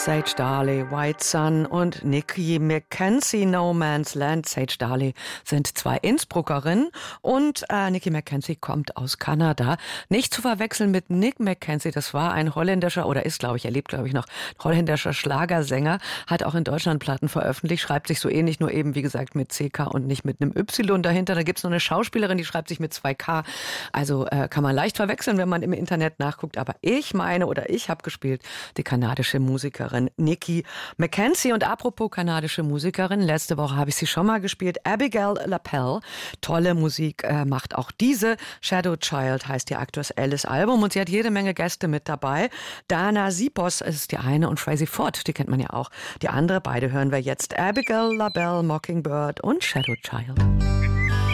Sage Darley, White Sun und Nikki Mackenzie, No Man's Land. Sage Darley sind zwei Innsbruckerinnen und Nikki Mackenzie kommt aus Kanada. Nicht zu verwechseln mit Nick Mackenzie, das war ein holländischer, oder ist, glaube ich, er lebt, glaube ich, noch, holländischer Schlagersänger, hat auch in Deutschland Platten veröffentlicht, schreibt sich so ähnlich, nur eben, wie gesagt, mit CK und nicht mit einem Y dahinter. Da gibt's noch eine Schauspielerin, die schreibt sich mit 2K. Also kann man leicht verwechseln, wenn man im Internet nachguckt. Aber ich habe gespielt die kanadische Musikerin Nikki Mackenzie. Und apropos kanadische Musikerin, letzte Woche habe ich sie schon mal gespielt. Abigail LaPelle. Tolle Musik macht auch diese. Shadow Child heißt ihr aktuelles Album. Und sie hat jede Menge Gäste mit dabei. Dana Sipos ist die eine und Tracy Ford, die kennt man ja auch. Die andere, beide hören wir jetzt. Abigail LaBelle, Mockingbird und Shadow Child.